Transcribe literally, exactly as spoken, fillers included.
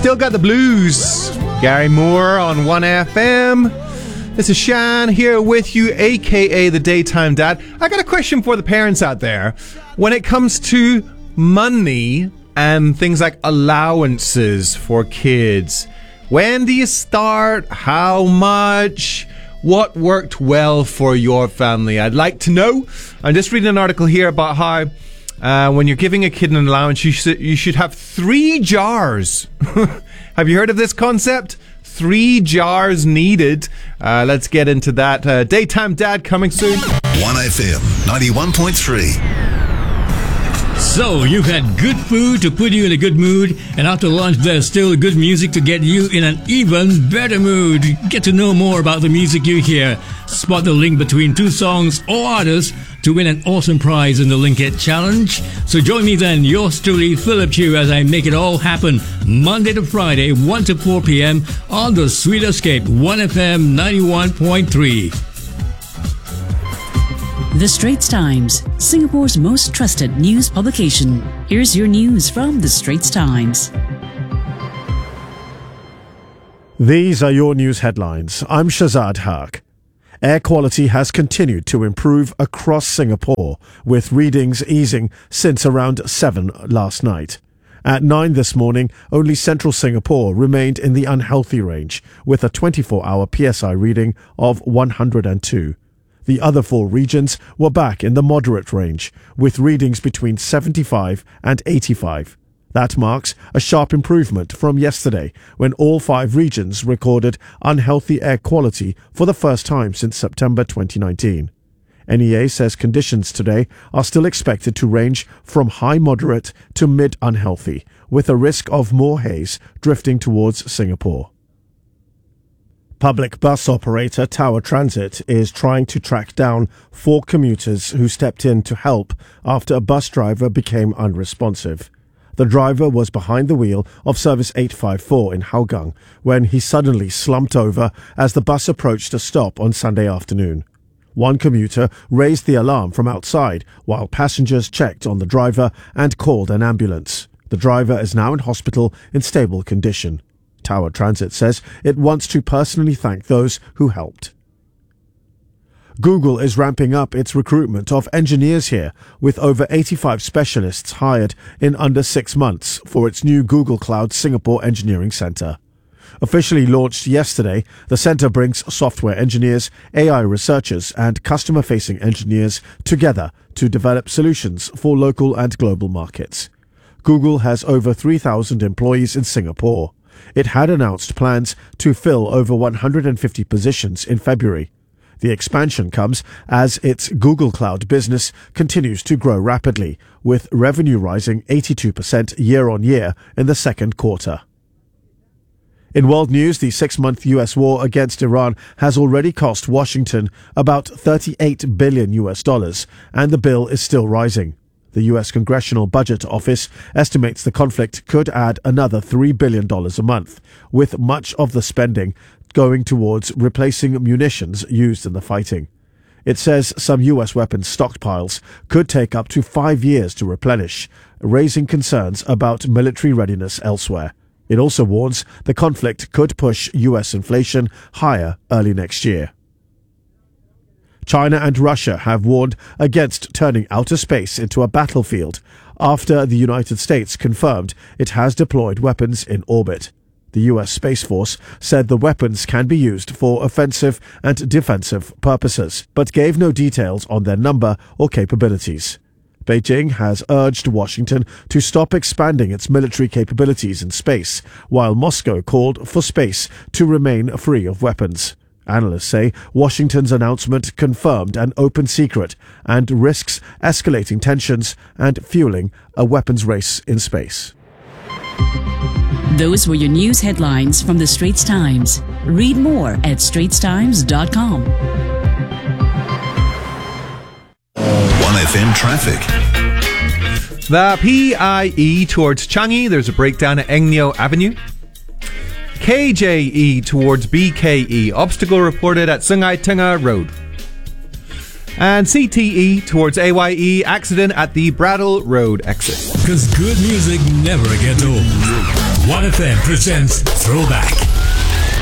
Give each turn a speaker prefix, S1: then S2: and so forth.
S1: Still got the blues. Gary Moore on one F M. This is Shan here with you, aka the Daytime Dad. I got a question for the parents out there. When it comes to money and things like allowances for kids, when do you start? How much? What worked well for your family? I'd like to know. I'm just reading an article here about how uh, when you're giving a kid an allowance, you should, you should have three jars. Have you heard of this concept? Three jars needed. Uh, let's get into that. Uh, Daytime Dad coming soon.
S2: one F M ninety-one point three.
S3: So, you've had good food to put you in a good mood, and after lunch there's still good music to get you in an even better mood. Get to know more about the music you hear. Spot the link between two songs or artists to win an awesome prize in the Link It Challenge. So join me then, yours truly, Philip Chu, as I make it all happen Monday to Friday, one to four p.m. on the Sweet Escape, one F M ninety-one point three.
S4: The Straits Times, Singapore's most trusted news publication. Here's your news from The Straits Times.
S5: These are your news headlines. I'm Shazad Haq. Air quality has continued to improve across Singapore, with readings easing since around seven last night. At nine this morning, only central Singapore remained in the unhealthy range, with a twenty-four hour P S I reading of one hundred two. The other four regions were back in the moderate range, with readings between seventy-five and eighty-five. That marks a sharp improvement from yesterday, when all five regions recorded unhealthy air quality for the first time since September twenty nineteen. N E A says conditions today are still expected to range from high moderate to mid unhealthy, with a risk of more haze drifting towards Singapore. Public bus operator Tower Transit is trying to track down four commuters who stepped in to help after a bus driver became unresponsive. The driver was behind the wheel of service eight five four in Hougang when he suddenly slumped over as the bus approached a stop on Sunday afternoon. One commuter raised the alarm from outside while passengers checked on the driver and called an ambulance. The driver is now in hospital in stable condition. Tower Transit says it wants to personally thank those who helped. Google is ramping up its recruitment of engineers here, with over eighty-five specialists hired in under six months for its new Google Cloud Singapore Engineering Centre. Officially launched yesterday, the centre brings software engineers, A I researchers and customer-facing engineers together to develop solutions for local and global markets. Google has over three thousand employees in Singapore. It had announced plans to fill over one hundred fifty positions in February. The expansion comes as its Google Cloud business continues to grow rapidly, with revenue rising eighty-two percent year-on-year in the second quarter. In world news, the six-month U S war against Iran has already cost Washington about thirty-eight billion U S dollars, and the bill is still rising. The U S Congressional Budget Office estimates the conflict could add another three billion dollars a month, with much of the spending going towards replacing munitions used in the fighting. It says some U S weapons stockpiles could take up to five years to replenish, raising concerns about military readiness elsewhere. It also warns the conflict could push U S inflation higher early next year. China and Russia have warned against turning outer space into a battlefield after the United States confirmed it has deployed weapons in orbit. The U S Space Force said the weapons can be used for offensive and defensive purposes, but gave no details on their number or capabilities. Beijing has urged Washington to stop expanding its military capabilities in space, while Moscow called for space to remain free of weapons. Analysts say Washington's announcement confirmed an open secret and risks escalating tensions and fueling a weapons race in space.
S4: Those were your news headlines from The Straits Times. Read more at straits times dot com.
S2: one F M traffic.
S1: The P I E towards Changi, there's a breakdown at Engneo Avenue. K J E towards B K E, obstacle reported at Sungai Tengah Road. And C T E towards A Y E, accident at the Bradle Road exit.
S3: Because good music never gets old. one one F M presents Throwback.